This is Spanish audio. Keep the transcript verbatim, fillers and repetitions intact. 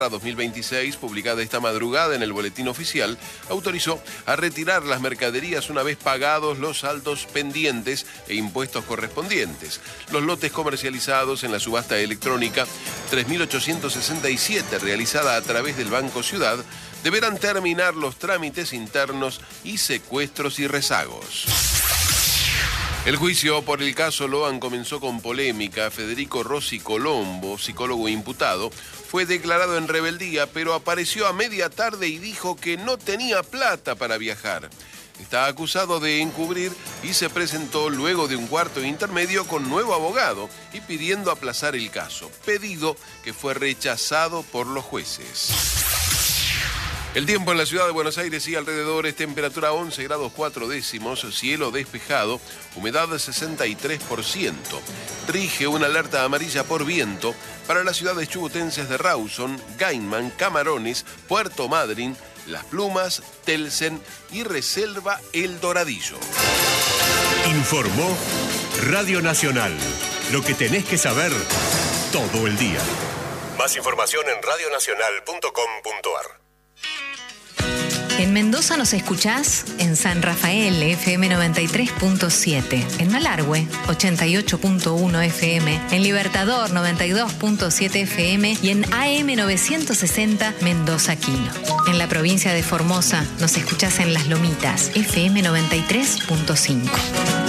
dos mil veintiséis, publicada esta madrugada en el Boletín Oficial, autorizó a retirar las mercaderías una vez pagados los saldos pendientes e impuestos correspondientes. Los lotes comercializados en la subasta electrónica tres mil ochocientos sesenta y siete, realizada a través del Banco Ciudad, deberán terminar los trámites internos y secuestros y rezagos. El juicio por el caso Loan comenzó con polémica. Federico Rossi Colombo, psicólogo imputado, fue declarado en rebeldía, pero apareció a media tarde y dijo que no tenía plata para viajar. Está acusado de encubrir y se presentó luego de un cuarto intermedio con nuevo abogado y pidiendo aplazar el caso, pedido que fue rechazado por los jueces. El tiempo en la ciudad de Buenos Aires y alrededores: temperatura once grados cuatro décimos, cielo despejado, humedad sesenta y tres por ciento. Rige una alerta amarilla por viento para las ciudades chubutenses de Rawson, Gaiman, Camarones, Puerto Madryn, Las Plumas, Telsen y Reselva El Doradillo. Informó Radio Nacional. Lo que tenés que saber todo el día. Más información en radio nacional punto com punto a r. En Mendoza nos escuchás en San Rafael, F M noventa y tres punto siete, en Malargüe, ochenta y ocho punto uno F M, en Libertador, noventa y dos punto siete F M y en A M novecientos sesenta Mendoza Quino. En la provincia de Formosa nos escuchás en Las Lomitas, F M noventa y tres punto cinco.